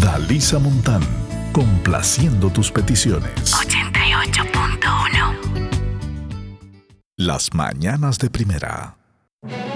Dalisa Montán, complaciendo tus peticiones. 88.1. Las mañanas de Primera.